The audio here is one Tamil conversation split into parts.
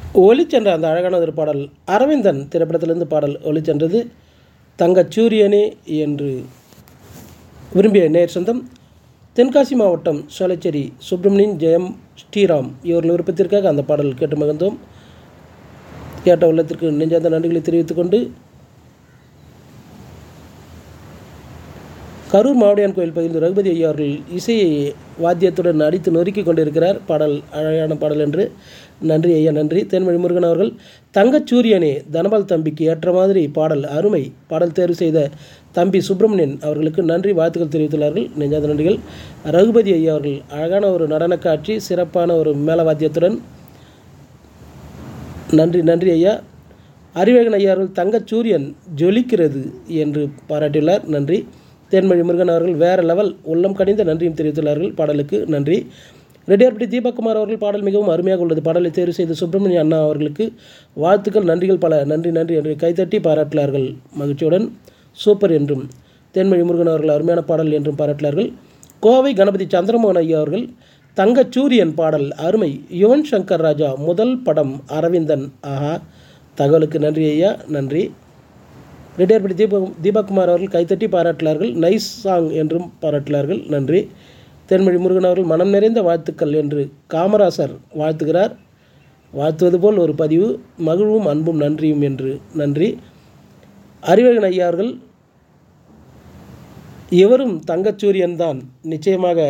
ஒளிச்சென்ற அந்த அழகான ஒரு பாடல் அரவிந்தன் திரைப்படத்திலிருந்து பாடல் ஒளிச்சென்றது. தங்கச்சூரியனே என்று விரும்பிய நேர் சொந்தம் தென்காசி மாவட்டம் சோலைச்சேரி சுப்பிரமணியன் ஜெயம் ஸ்ரீராம் இவர்கள் விருப்பத்திற்காக அந்த பாடல் கேட்டு மகிழ்ந்தோம். கேட்ட உள்ளத்திற்கு நெஞ்சார்ந்த நன்றிகளை தெரிவித்துக் கொண்டு கரூர் மாவடியான் கோயில் பகிர்ந்து ரகுபதி ஐயா அவர்கள் இசையை வாத்தியத்துடன் அடித்து நொறுக்கி கொண்டிருக்கிறார். பாடல் அழகான பாடல் என்று நன்றி ஐயா, நன்றி. தேன்மொழி முருகன் அவர்கள் தங்கச்சூரியனே தனபால் தம்பிக்கு ஏற்ற மாதிரி பாடல் அருமை, பாடல் தேர்வு செய்த தம்பி சுப்பிரமணியன் அவர்களுக்கு நன்றி, வாழ்த்துக்கள் தெரிவித்துள்ளார்கள். நெஞ்சாத நன்றிகள். ரகுபதி ஐயா அவர்கள் அழகான ஒரு நடன காட்சி, சிறப்பான ஒரு மேளவாத்தியத்துடன் நன்றி நன்றி ஐயா. அறிவேகன் ஐயா அவர்கள் தங்கச்சூரியன் ஜொலிக்கிறது என்று பாராட்டியுள்ளார், நன்றி. தேன்மொழி முருகன் அவர்கள் வேறு லெவல், உள்ளம் கனிந்த நன்றியும் தெரிவித்துள்ளார்கள், பாடலுக்கு நன்றி. ரெட்டியார்பட்டி தீபக்குமார் அவர்கள் பாடல் மிகவும் அருமையாக உள்ளது, பாடலை தேர்வு செய்த சுப்பிரமணிய அண்ணா அவர்களுக்கு வாழ்த்துக்கள், நன்றிகள் பல, நன்றி நன்றி என்று கைத்தட்டி பாராட்டினார்கள் மகிழ்ச்சியுடன். சூப்பர் என்றும் தேன்மொழி முருகன் அவர்கள் அருமையான பாடல் என்றும் பாராட்டினார்கள். கோவை கணபதி சந்திரமோகன் ஐயா அவர்கள் தங்கச்சூரியன் பாடல் அருமை, யுவன் சங்கர் ராஜா முதல் படம் அரவிந்தன், ஆஹா, தகவலுக்கு நன்றி ஐயா, நன்றி. ரெட்டியார்பட்டி தீபக்குமார் அவர்கள் கைத்தட்டி பாராட்டினார்கள், நைஸ் சாங் என்றும் பாராட்டினார்கள், நன்றி. தேன்மொழி முருகன் அவர்கள் மனம் நிறைந்த வாழ்த்துக்கள் என்று காமராசர் வாழ்த்துகிறார், வாழ்த்துவது போல் ஒரு பதிவு, மகிழ்வும் அன்பும் நன்றியும் என்று நன்றி. அறிவேகன் ஐயா அவர்கள் இவரும் தங்கச்சூரியன் தான், நிச்சயமாக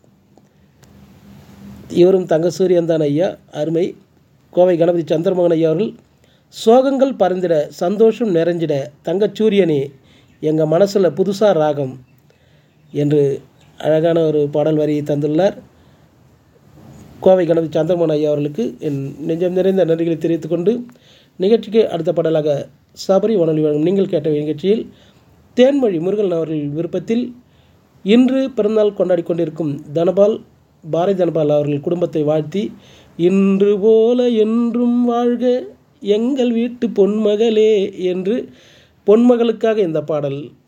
இவரும் தங்கச்சூரியன் தான் ஐயா, அருமை. கோவை கணபதி சந்திரமோகன் ஐயா அவர்கள் சோகங்கள் பறந்திட சந்தோஷம் நிறைஞ்சிட தங்கச்சூரியனே எங்கள் மனசில் புதுசாக ராகம் என்று அழகான ஒரு பாடல் வரியை தந்துள்ளார். கோவை கணபதி சந்திரமோகன் ஐயா அவர்களுக்கு என் நெஞ்சம் நிறைந்த நன்றிகளை தெரிவித்துக் கொண்டு நிகழ்ச்சிக்கு அடுத்த பாடலாக சபரி வானொலி வழங்கும் நீங்கள் கேட்ட நிகழ்ச்சியில் தேன்மொழி முருகன் அவர்கள் விருப்பத்தில் இன்று பிறந்தநாள் கொண்டாடி கொண்டிருக்கும் தனபால், பாரதி தனபால் அவர்கள் குடும்பத்தை வாழ்த்தி இன்று போல என்றும் வாழ்க எங்கள் வீட்டு பொன்மகளே என்று பொன்மகளுக்காக இந்த பாடல்